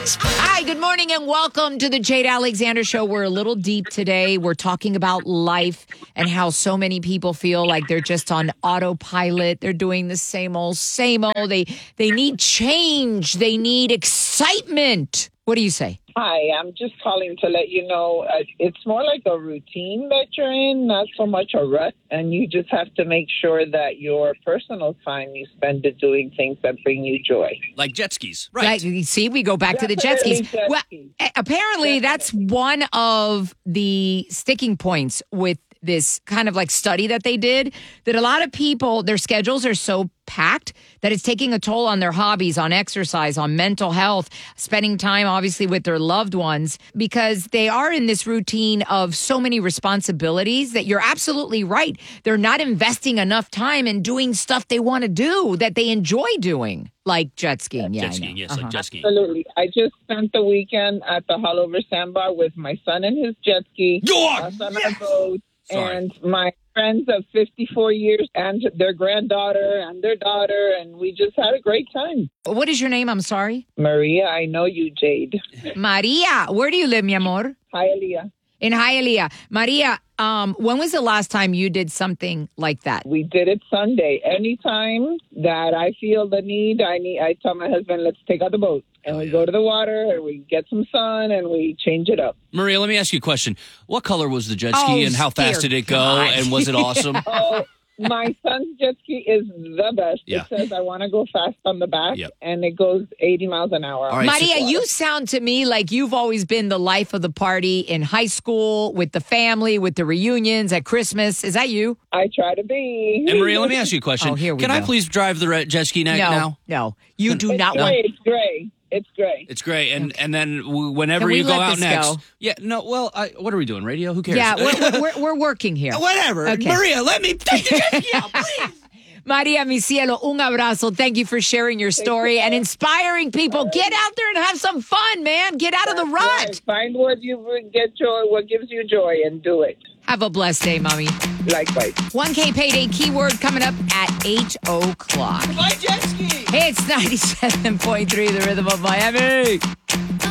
Hi, good morning and welcome to the Jade Alexander Show. We're a little deep today. We're talking about life and how so many people feel like they're just on autopilot. They're doing the same old, same old. They need change. They need excitement. What do you say? Hi, I'm just calling to let you know it's more like a routine that you're in, not so much a rut. And you just have to make sure that your personal time you spend it doing things that bring you joy. Like jet skis. Right. You see, we go back to the jet skis. Apparently, that's one of the sticking points with this kind of like study that they did, that a lot of people, their schedules are so packed that it's taking a toll on their hobbies, on exercise, on mental health, spending time obviously with their loved ones, because they are in this routine of so many responsibilities that you're absolutely right. They're not investing enough time in doing stuff they want to do that they enjoy doing, like jet skiing. Jet skiing, yes, like jet skiing. Absolutely. I just spent the weekend at the Hollover Sandbar with my son and his jet ski. Us on our boat. And my friends of 54 years and their granddaughter and their daughter, and we just had a great time. What is your name? I'm sorry. Maria, I know you, Jade. Maria, where do you live, mi amor? Hialeah. In Hialeah. Maria, when was the last time you did something like that? We did it Sunday. Anytime that I feel the need, I tell my husband, let's take out the boat. And we go to the water, and we get some sun, and we change it up. Maria, let me ask you a question. What color was the jet ski, and how fast did it go, and was it awesome? My son's jet ski is the best. Yeah. It says, I want to go fast on the back, and it goes 80 miles an hour. All right, Maria, you sound to me like you've always been the life of the party in high school, with the family, with the reunions at Christmas. Is that you? I try to be. And Maria, let me ask you a question. Oh, here we Can go. I please drive the jet ski now? No, you do not gray, want. It's gray. It's gray. It's great. And then whenever Can we you go let out this next. go? Yeah, no, well, what are we doing? Radio? Who cares? Yeah, we're working here. Whatever. Okay. Maria, let me take the jet ski out, please. Maria, mi cielo, un abrazo. Thank you for sharing your story and inspiring people. Get out there and have some fun, man. Get out of the rut. Right. Find what gives you joy, and do it. Have a blessed day, mommy. Likewise. 1K payday keyword coming up at 8 o'clock. My jet ski. Hey, it's 97.3, the rhythm of Miami.